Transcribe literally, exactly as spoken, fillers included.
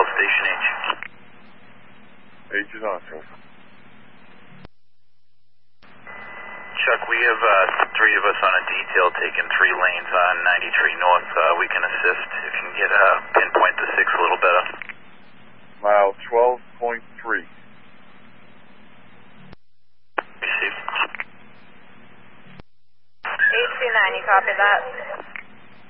Station H. H is on, sir. Chuck, we have uh, three of us on a detail taking three lanes on ninety-three North. Uh, we can assist if you can get uh, pinpoint the six a little better. Mile twelve point three. Received. eight two nine, you copy that?